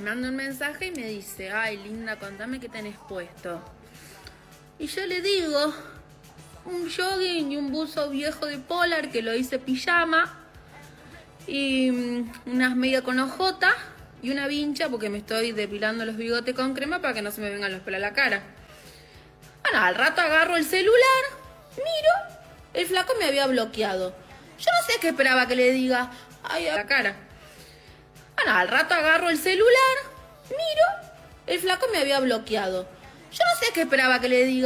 manda un mensaje y me dice, ay, linda, contame qué tenés puesto. Y yo le digo, un jogging y un buzo viejo de polar que lo hice pijama, y unas medias con hojotas y una vincha porque me estoy depilando los bigotes con crema para que no se me vengan los pelos a la cara. Bueno, al rato agarro el celular, miro, el flaco me había bloqueado. Yo no sé qué esperaba que le diga, ay, a la cara. Bueno, al rato agarro el celular, miro, el flaco me había bloqueado. Yo no sé qué esperaba que le diga.